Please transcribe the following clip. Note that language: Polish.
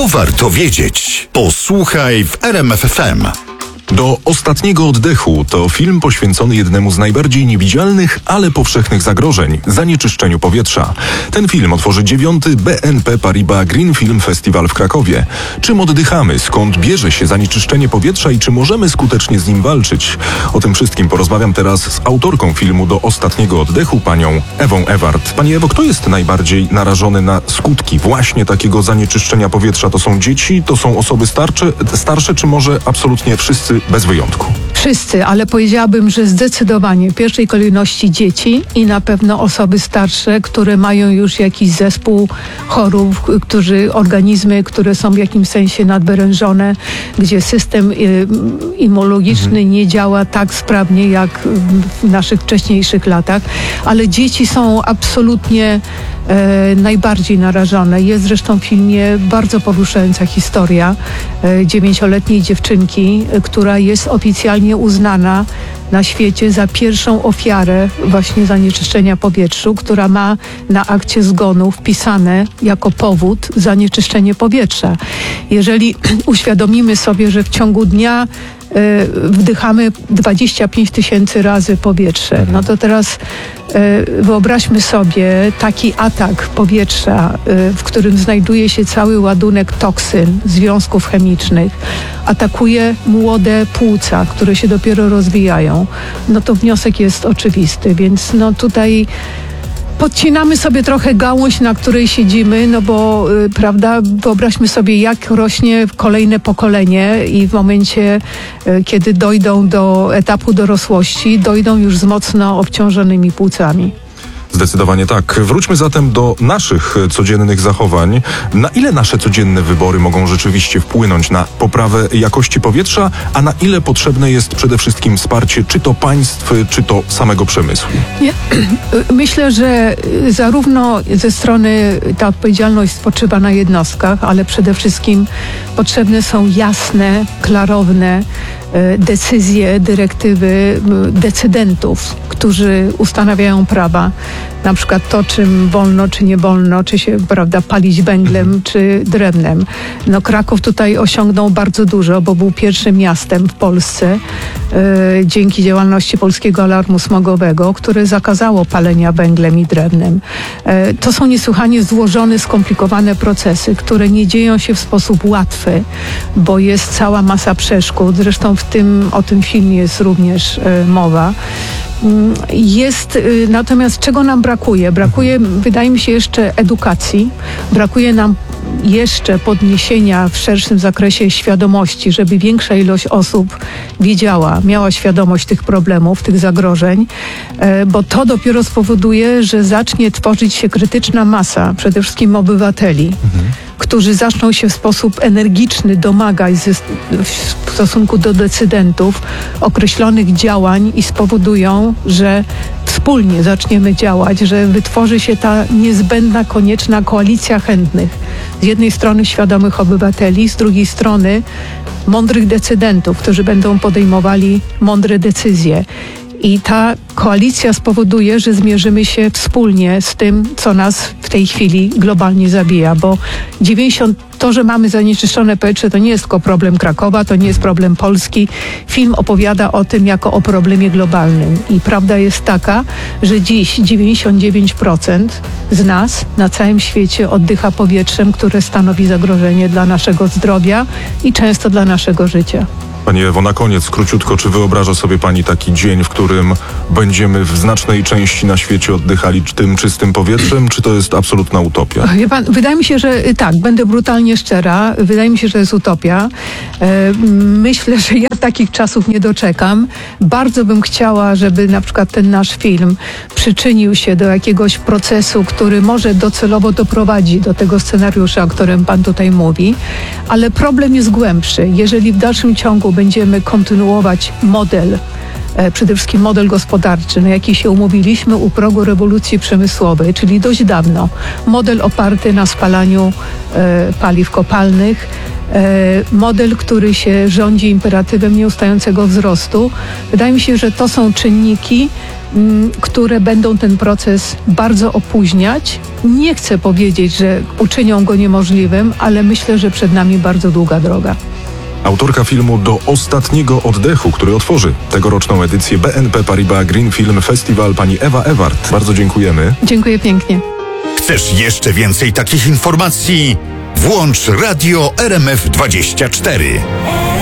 To warto wiedzieć. Posłuchaj w RMF FM. Do ostatniego oddechu to film poświęcony jednemu z najbardziej niewidzialnych, ale powszechnych zagrożeń – zanieczyszczeniu powietrza. Ten film otworzy 9. BNP Paribas Green Film Festival w Krakowie. Czym oddychamy, skąd bierze się zanieczyszczenie powietrza i czy możemy skutecznie z nim walczyć? O tym wszystkim porozmawiam teraz z autorką filmu Do ostatniego oddechu, panią Ewą Ewart. Pani Ewo, kto jest najbardziej narażony na skutki właśnie takiego zanieczyszczenia powietrza? To są dzieci, to są osoby starsze, czy może absolutnie wszyscy bez wyjątku? Wszyscy, ale powiedziałabym, że zdecydowanie w pierwszej kolejności dzieci i na pewno osoby starsze, które mają już jakiś zespół chorób, organizmy, które są w jakimś sensie nadwyrężone, gdzie system immunologiczny nie działa tak sprawnie jak w naszych wcześniejszych latach, ale dzieci są absolutnie najbardziej narażone. Jest zresztą w filmie bardzo poruszająca historia 9-letniej dziewczynki, która jest oficjalnie uznana na świecie za pierwszą ofiarę właśnie zanieczyszczenia powietrza, która ma na akcie zgonu wpisane jako powód zanieczyszczenie powietrza. Jeżeli uświadomimy sobie, że w ciągu dnia wdychamy 25 000 razy powietrze, no to teraz wyobraźmy sobie taki atak powietrza, w którym znajduje się cały ładunek toksyn, związków chemicznych, atakuje młode płuca, które się dopiero rozwijają. No to wniosek jest oczywisty, więc no tutaj podcinamy sobie trochę gałąź, na której siedzimy, no bo, prawda, wyobraźmy sobie, jak rośnie kolejne pokolenie i w momencie, kiedy dojdą do etapu dorosłości, dojdą już z mocno obciążonymi płucami. Zdecydowanie tak. Wróćmy zatem do naszych codziennych zachowań. Na ile nasze codzienne wybory mogą rzeczywiście wpłynąć na poprawę jakości powietrza, a na ile potrzebne jest przede wszystkim wsparcie czy to państw, czy to samego przemysłu? Myślę, że zarówno ze strony ta odpowiedzialność spoczywa na jednostkach, ale przede wszystkim potrzebne są jasne, klarowne decyzje, dyrektywy decydentów, którzy ustanawiają prawa. Na przykład to, czym wolno, czy nie wolno, czy się, prawda, palić węglem, czy drewnem. No Kraków tutaj osiągnął bardzo dużo, bo był pierwszym miastem w Polsce dzięki działalności Polskiego Alarmu Smogowego, które zakazało palenia węglem i drewnem. To są niesłychanie złożone, skomplikowane procesy, które nie dzieją się w sposób łatwy, bo jest cała masa przeszkód. Zresztą o tym filmie jest również mowa. Natomiast czego nam brakuje? Brakuje, wydaje mi się, jeszcze edukacji. Brakuje nam jeszcze podniesienia w szerszym zakresie świadomości, żeby większa ilość osób miała świadomość tych problemów, tych zagrożeń, bo to dopiero spowoduje, że zacznie tworzyć się krytyczna masa, przede wszystkim obywateli, którzy zaczną się w sposób energiczny domagać w stosunku do decydentów określonych działań i spowodują, że wspólnie zaczniemy działać, że wytworzy się ta niezbędna, konieczna koalicja chętnych. Z jednej strony świadomych obywateli, z drugiej strony mądrych decydentów, którzy będą podejmowali mądre decyzje. I ta koalicja spowoduje, że zmierzymy się wspólnie z tym, co nas w tej chwili globalnie zabija, bo to, że mamy zanieczyszczone powietrze, to nie jest tylko problem Krakowa, to nie jest problem Polski. Film opowiada o tym jako o problemie globalnym. I prawda jest taka, że dziś 99% z nas na całym świecie oddycha powietrzem, które stanowi zagrożenie dla naszego zdrowia i często dla naszego życia. Pani Ewo, na koniec króciutko, czy wyobraża sobie Pani taki dzień, w którym będziemy w znacznej części na świecie oddychali tym czystym powietrzem, czy to jest absolutna utopia? Wie pan, wydaje mi się, że tak, będę brutalnie szczera, wydaje mi się, że jest utopia. Myślę, że ja takich czasów nie doczekam. Bardzo bym chciała, żeby na przykład ten nasz film przyczynił się do jakiegoś procesu, który może docelowo doprowadzi do tego scenariusza, o którym pan tutaj mówi, ale problem jest głębszy. Jeżeli w dalszym ciągu będziemy kontynuować przede wszystkim model gospodarczy, na jaki się umówiliśmy u progu rewolucji przemysłowej, czyli dość dawno. Model oparty na spalaniu paliw kopalnych, model, który się rządzi imperatywem nieustającego wzrostu. Wydaje mi się, że to są czynniki, które będą ten proces bardzo opóźniać. Nie chcę powiedzieć, że uczynią go niemożliwym, ale myślę, że przed nami bardzo długa droga. Autorka filmu Do ostatniego oddechu, który otworzy tegoroczną edycję BNP Paribas Green Film Festival, pani Ewa Ewart. Bardzo dziękujemy. Dziękuję pięknie. Chcesz jeszcze więcej takich informacji? Włącz Radio RMF24.